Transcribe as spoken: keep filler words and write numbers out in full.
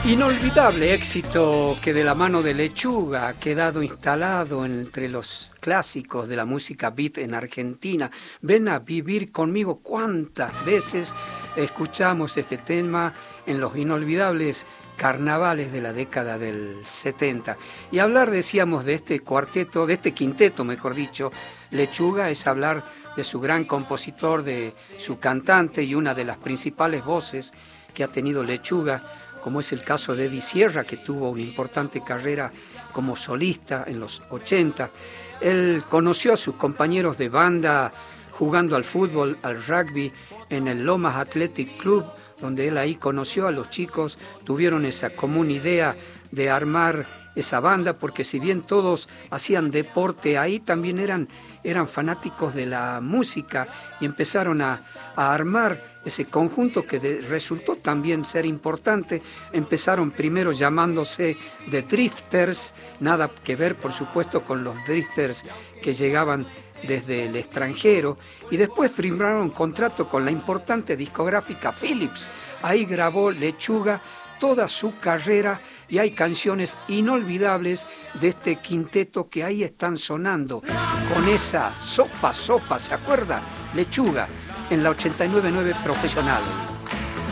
Inolvidable éxito que de la mano de Lechuga ha quedado instalado entre los clásicos de la música beat en Argentina. Ven a vivir conmigo. ¿Cuántas veces escuchamos este tema en los inolvidables carnavales de la década del setenta? Y hablar, decíamos, de este cuarteto, de este quinteto, mejor dicho, Lechuga, es hablar de su gran compositor, de su cantante y una de las principales voces que ha tenido Lechuga, como es el caso de Eddie Sierra, que tuvo una importante carrera como solista en los ochenta. Él conoció a sus compañeros de banda jugando al fútbol, al rugby, en el Lomas Athletic Club, donde él ahí conoció a los chicos, tuvieron esa común idea de armar esa banda, porque si bien todos hacían deporte ahí, también eran, eran fanáticos de la música y empezaron a, a armar ese conjunto que de, resultó también ser importante. Empezaron primero llamándose The Drifters, nada que ver por supuesto con los Drifters que llegaban desde el extranjero, y después firmaron contrato con la importante discográfica Philips. Ahí grabó Lechuga toda su carrera y hay canciones inolvidables de este quinteto que ahí están sonando con esa sopa, sopa, ¿se acuerda? Lechuga en la ochenta y nueve punto nueve Profesional.